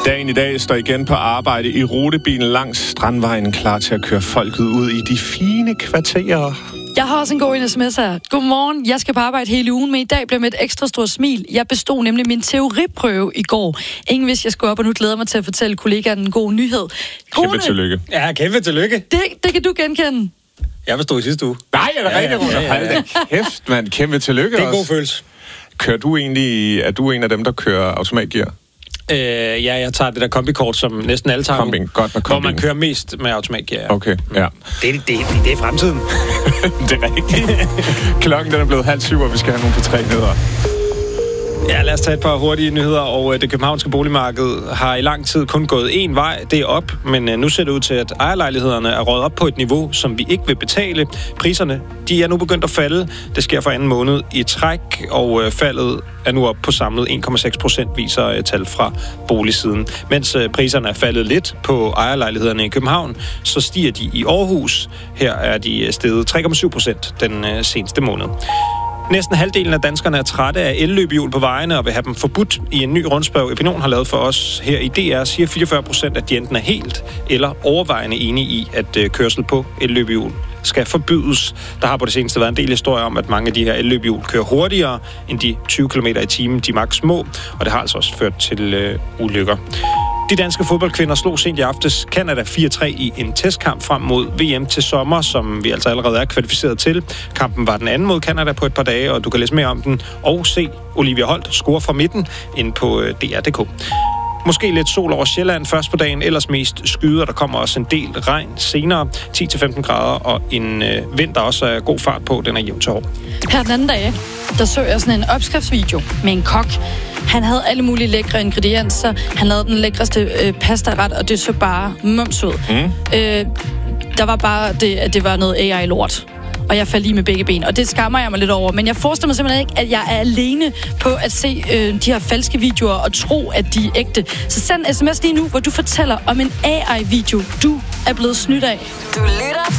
Dagen i dag står igen på arbejde i rutebilen langs Strandvejen, klar til at køre folket ud i de fine kvarterer. Jeg har også en god sms her. Godmorgen, jeg skal på arbejde hele ugen, men i dag bliver med et ekstra stort smil. Jeg bestod nemlig min teoriprøve i går. Ingen vidste, jeg skulle op, og nu glæder mig til at fortælle kollegaen en god nyhed. Kæmpe tillykke. Ja, kæmpe tillykke. Det kan du genkende. Jeg bestod i sidste uge. Nej, er det rigtigt, Rune? Hold da kæft, mand. Kæmpe tillykke. Det er en god følelse. Er du en af dem, der kører automatgear? Ja, jeg tager det der kombikort, som næsten alle tager. Godt med kombin. Hvor man kører mest med automatgear. Ja. Okay, ja. Det er fremtiden. Det er rigtigt. Klokken den er blevet 6:30, og vi skal have nogle på 3 nyheder. Ja, lad os tage et par hurtige nyheder, og det københavnske boligmarked har i lang tid kun gået én vej, det er op, men nu ser det ud til, at ejerlejlighederne er røget op på et niveau, som vi ikke vil betale. Priserne, de er nu begyndt at falde. Det sker for anden måned i træk, og faldet er nu op på samlet 1,6%, viser tal fra boligsiden. Mens priserne er faldet lidt på ejerlejlighederne i København, så stiger de i Aarhus. Her er de steget 3,7% den seneste måned. Næsten halvdelen af danskerne er trætte af elløbehjul på vejene og vil have dem forbudt. I en ny rundspørg, Epinon har lavet for os her i DR, siger 44%, at de enten er helt eller overvejende enige i, at kørsel på elløbehjul skal forbydes. Der har på det seneste været en del historier om, at mange af de her elløbehjul kører hurtigere end de 20 km i timen, de maks må, og det har altså også ført til ulykker. De danske fodboldkvinder slog sent i aftes Canada 4-3 i en testkamp frem mod VM til sommer, som vi altså allerede er kvalificeret til. Kampen var den anden mod Canada på et par dage, og du kan læse mere om den og se Olivia Holt score fra midten inde på DR.dk. Måske lidt sol over Sjælland først på dagen, ellers mest skyder. Der kommer også en del regn senere, 10-15 grader, og en vind, der også er god fart på, den er jævnt til hård. Her den anden dag, der så jeg sådan en opskriftsvideo med en kok. Han havde alle mulige lækre ingredienser. Han lavede den lækreste pastaret, og det så bare mums ud. Der var bare det, at det var noget AI-lort. Og jeg faldt lige med begge ben, og det skammer jeg mig lidt over. Men jeg forestiller mig simpelthen ikke, at jeg er alene på at se de her falske videoer og tro, at de er ægte. Så send sms lige nu, hvor du fortæller om en AI-video, du er blevet snydt af. Du lytter